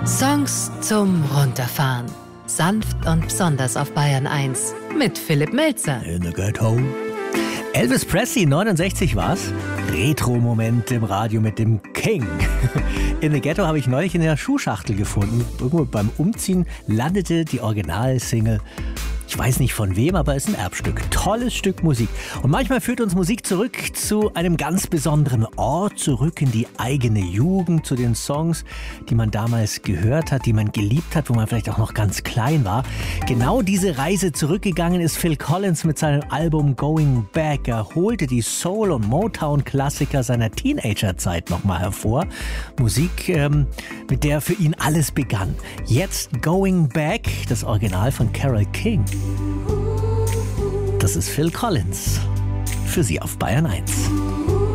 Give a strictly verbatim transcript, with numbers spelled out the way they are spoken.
Songs zum Runterfahren. Sanft und besonders auf Bayern eins. Mit Philipp Melzer. In the Ghetto. Elvis Presley, neunundsechzig war's. Retro-Moment im Radio mit dem King. In the Ghetto habe ich neulich in der Schuhschachtel gefunden. Irgendwo beim Umziehen landete die Originalsingle. Ich weiß nicht von wem, aber es ist ein Erbstück. Tolles Stück Musik. Und manchmal führt uns Musik zurück zu einem ganz besonderen Ort, zurück in die eigene Jugend, zu den Songs, die man damals gehört hat, die man geliebt hat, wo man vielleicht auch noch ganz klein war. Genau diese Reise zurückgegangen ist Phil Collins mit seinem Album Going Back. Er holte die Soul- und Motown-Klassiker seiner Teenagerzeit nochmal hervor. Musik, ähm, mit der für ihn alles begann. Jetzt Going Back, das Original von Carole King. Das ist Phil Collins. Für Sie auf Bayern eins.